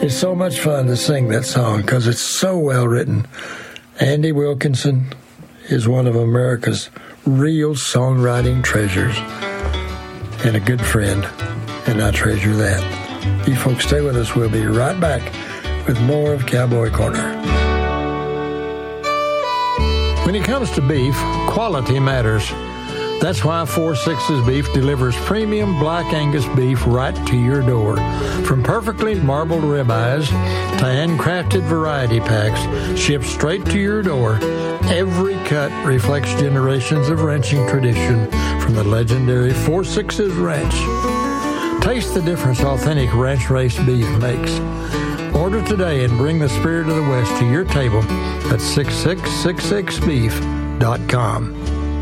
It's so much fun to sing that song because it's so well written. Andy Wilkinson is one of America's real songwriting treasures and a good friend, and I treasure that. You folks stay with us. We'll be right back with more of Cowboy Corner. When it comes to beef, quality matters. That's why 4-6's Beef delivers premium Black Angus beef right to your door. From perfectly marbled ribeyes to handcrafted variety packs shipped straight to your door, every cut reflects generations of ranching tradition from the legendary 4-6's Ranch. Taste the difference authentic ranch-raised beef makes. Order today and bring the spirit of the West to your table at 6666beef.com.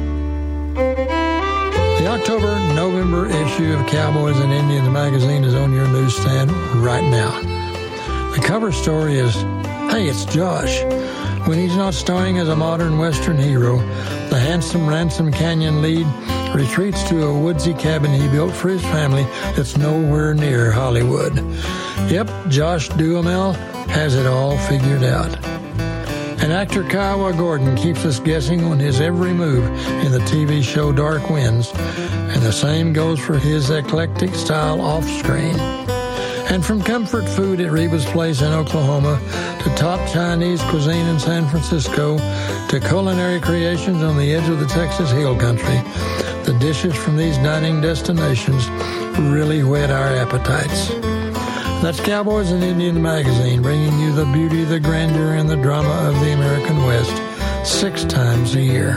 The October-November issue of Cowboys and Indians magazine is on your newsstand right now. The cover story is, hey, it's Josh. When he's not starring as a modern Western hero, the handsome Ransom Canyon lead retreats to a woodsy cabin he built for his family that's nowhere near Hollywood. Yep, Josh Duhamel has it all figured out. And actor Kiowa Gordon keeps us guessing on his every move in the TV show Dark Winds, and the same goes for his eclectic style off-screen. And from comfort food at Reba's Place in Oklahoma to top Chinese cuisine in San Francisco to culinary creations on the edge of the Texas Hill Country, the dishes from these dining destinations really whet our appetites. That's Cowboys and Indians magazine, bringing you the beauty, the grandeur, and the drama of the American West 6 times a year.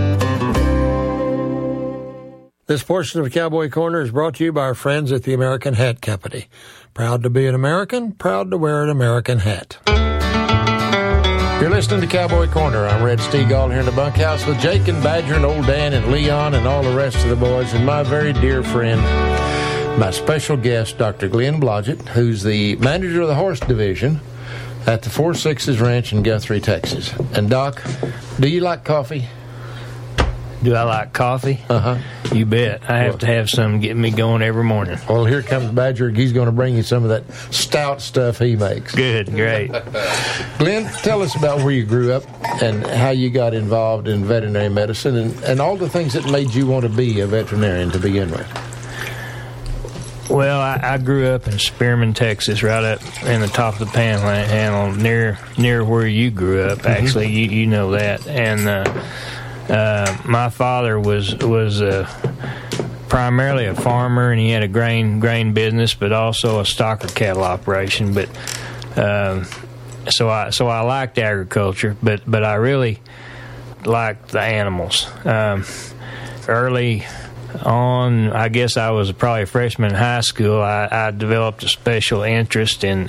This portion of Cowboy Corner is brought to you by our friends at the American Hat Company. Proud to be an American, proud to wear an American hat. You're listening to Cowboy Corner. I'm Red Steagall here in the bunkhouse with Jake and Badger and Old Dan and Leon and all the rest of the boys and my very dear friend, my special guest, Dr. Glenn Blodgett, who's the manager of the horse division at the 4-6's Ranch in Guthrie, Texas. And, Doc, do you like coffee? Do I like coffee? Uh-huh. You bet. I have to have some to get me going every morning. Well, here comes Badger. He's going to bring you some of that stout stuff he makes. Good, great. Glenn, tell us about where you grew up and how you got involved in veterinary medicine and all the things that made you want to be a veterinarian to begin with. Well, I grew up in Spearman, Texas, right up in the top of the Panhandle, near where you grew up. Actually, you know that. And my father was primarily a farmer, and he had a grain business, but also a stocker cattle operation. But so I liked agriculture, but I really liked the animals. Early on, I guess I was probably a freshman in high school, I developed a special interest in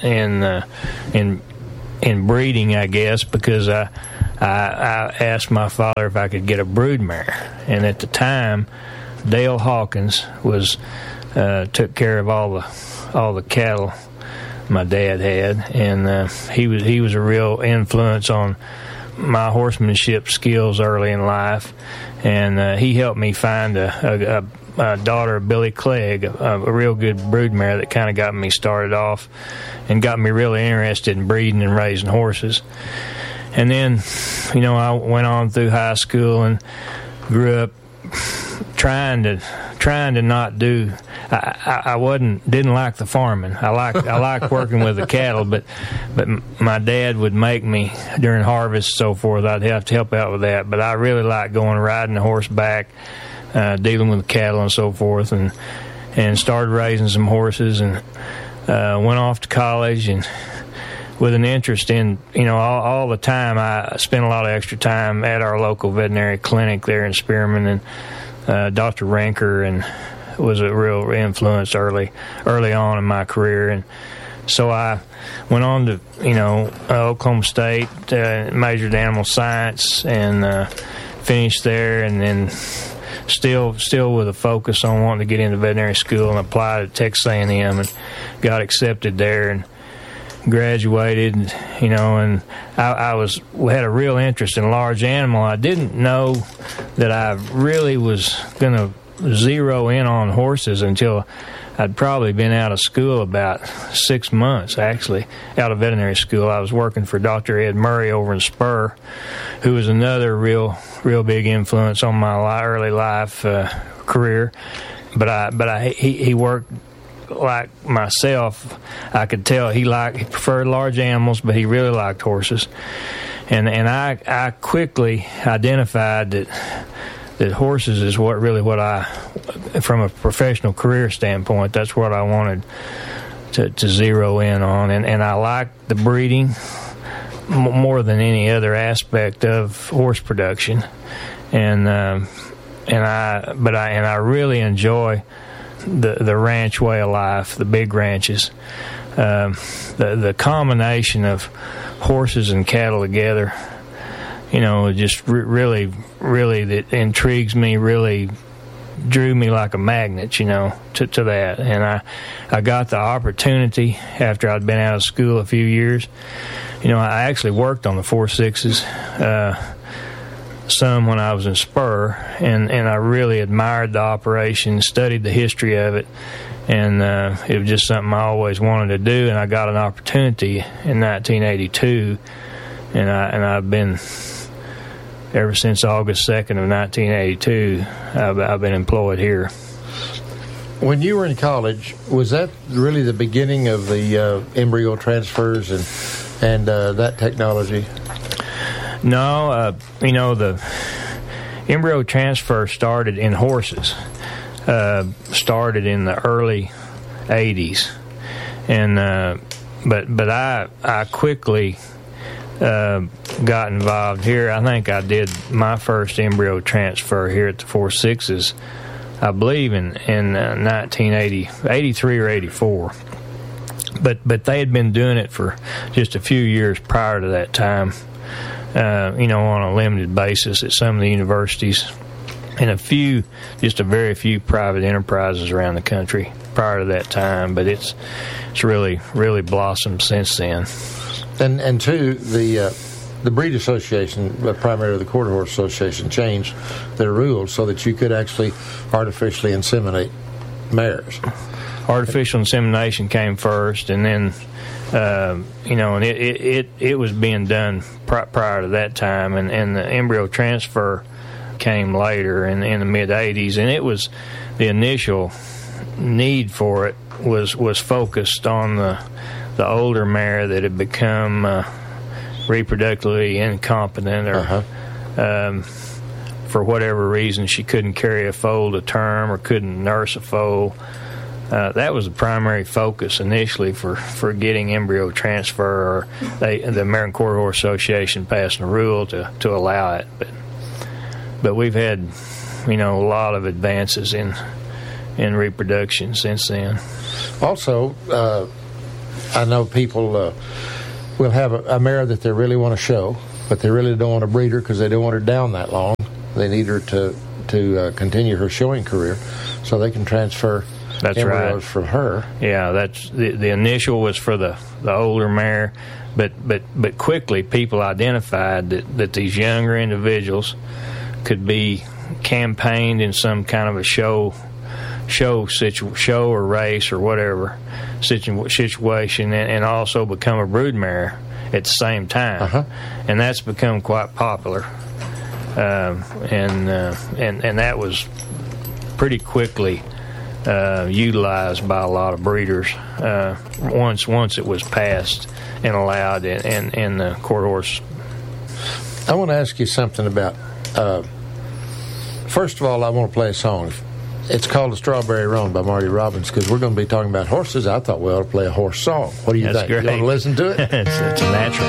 breeding, I guess, because I asked my father if I could get a broodmare, and at the time, Dale Hawkins took care of all the cattle my dad had, and he was a real influence on my horsemanship skills early in life. And he helped me find a daughter of Billy Clegg, a real good broodmare that kind of got me started off and got me really interested in breeding and raising horses. And then, I went on through high school and grew up trying to not do. I didn't like the farming. I liked working with the cattle, but my dad would make me during harvest and so forth. I'd have to help out with that. But I really liked going riding a horseback, dealing with the cattle and so forth, and started raising some horses and went off to college and with an interest in all the time. I spent a lot of extra time at our local veterinary clinic there in Spearman, and Dr. Ranker and was a real influence early on in my career. And so I went on to Oklahoma State, majored in animal science, and finished there, and then still with a focus on wanting to get into veterinary school, and applied at Texas A&M and got accepted there and graduated, and I had a real interest in large animal. I didn't know that I really was going to zero in on horses until I'd probably been out of school about 6 months, actually, out of veterinary school. I was working for Dr. Ed Murray over in Spur, who was another real big influence on my early life career. But he worked like myself. I could tell he preferred large animals, but he really liked horses. And I quickly identified that horses is what I, from a professional career standpoint, that's what I wanted to zero in on. And I liked the breeding more than any other aspect of horse production. And I really enjoy the ranch way of life, the big ranches. The combination of horses and cattle together, just really that intrigues me, really drew me like a magnet, to that. And I got the opportunity after I'd been out of school a few years. I actually worked on the 4.6s some when I was in Spur, and I really admired the operation, studied the history of it, and it was just something I always wanted to do. And I got an opportunity in 1982, and I've been ever since August 2nd of 1982. I've been employed here. When you were in college, was that really the beginning of the embryo transfers and that technology? No, the embryo transfer started in horses. Started in the early 80s, and but I quickly got involved here. I think I did my first embryo transfer here at the 4.6s, I believe in 1983 or 84. But they had been doing it for just a few years prior to that time. On a limited basis at some of the universities, and just a very few private enterprises around the country prior to that time. But it's really blossomed since then. And two, the breed association, primarily the Quarter Horse Association, changed their rules so that you could actually artificially inseminate mares. Artificial insemination came first, and then and it was being done prior to that time, and the embryo transfer came later in the mid 80s, and it was the initial need for it was focused on the older mare that had become reproductively incompetent, or for whatever reason she couldn't carry a foal to term or couldn't nurse a foal. That was the primary focus initially for getting embryo transfer, or the American Quarter Horse Association passing a rule to allow it. But we've had, a lot of advances in reproduction since then. Also, I know people will have a mare that they really want to show, but they really don't want to breed her because they don't want her down that long. They need her to continue her showing career, so they can transfer. That's embryos right. from her. Yeah, that's the initial was for the older mare, but quickly people identified that these younger individuals could be campaigned in some kind of a show or race or whatever situation, and also become a brood mare at the same time, and that's become quite popular, and that was pretty quickly utilized by a lot of breeders once it was passed and allowed in the Quarter Horse. I want to ask you something about. First of all, I want to play a song. It's called "The Strawberry Roan" by Marty Robbins, because we're going to be talking about horses. I thought we ought to play a horse song. What do you think? Great. You want to listen to it? It's a natural.